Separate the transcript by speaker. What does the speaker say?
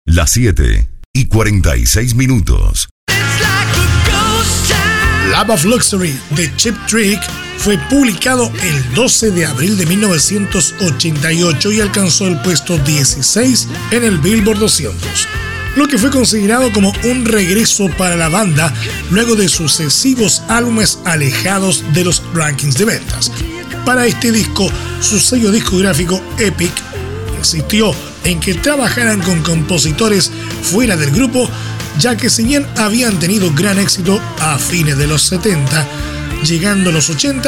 Speaker 1: Las 7:46.
Speaker 2: Love of Luxury de Cheap Trick fue publicado el 12 de abril de 1988 y alcanzó el puesto 16 en el Billboard 200, lo que fue considerado como un regreso para la banda luego de sucesivos álbumes alejados de los rankings de ventas. Para este disco, su sello discográfico Epic insistió en que trabajaran con compositores fuera del grupo, ya que si bien habían tenido gran éxito a fines de los 70, llegando a los 80,